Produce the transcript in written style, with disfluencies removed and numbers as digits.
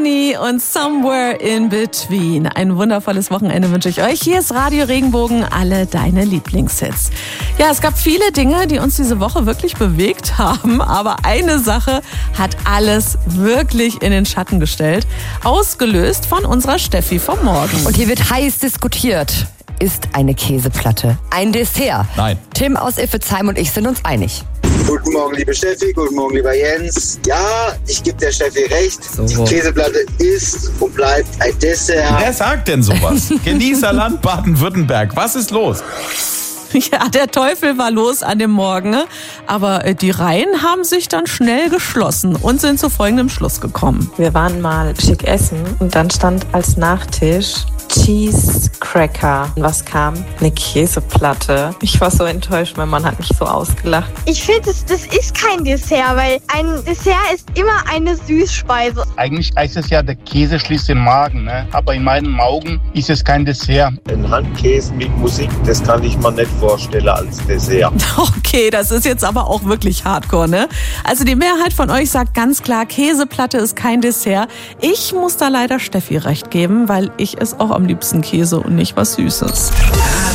Honey und Somewhere in Between. Ein wundervolles Wochenende wünsche ich euch. Hier ist Radio Regenbogen, alle deine Lieblingshits. Ja, es gab viele Dinge, die uns diese Woche wirklich bewegt haben, aber eine Sache hat alles wirklich in den Schatten gestellt. Ausgelöst von unserer Steffi vom Morgen. Und hier wird heiß diskutiert. Ist eine Käseplatte ein Dessert? Nein. Tim aus Iffezheim und ich sind uns einig. Guten Morgen, liebe Steffi, guten Morgen, lieber Jens. Ja, ich gebe der Steffi recht. So. Die Käseplatte ist und bleibt ein Dessert. Wer sagt denn sowas? Genießerland Baden-Württemberg. Was ist los? Ja, der Teufel war los an dem Morgen, aber die Reihen haben sich dann schnell geschlossen und sind zu folgendem Schluss gekommen. Wir waren mal schick essen und dann stand als Nachtisch Cheese Cracker. Und was kam? Eine Käseplatte. Ich war so enttäuscht, mein Mann hat mich so ausgelacht. Ich finde, das ist kein Dessert, weil ein Dessert ist immer eine Süßspeise. Eigentlich heißt es ja, der Käse schließt den Magen, ne? Aber in meinen Augen ist es kein Dessert. Ein Handkäse mit Musik, das kann ich mir nicht vorstellen als Dessert. Okay, das ist jetzt aber auch wirklich hardcore, ne? Also die Mehrheit von euch sagt ganz klar, Käseplatte ist kein Dessert. Ich muss da leider Steffi recht geben, weil ich es auch am liebsten Käse und nicht was Süßes.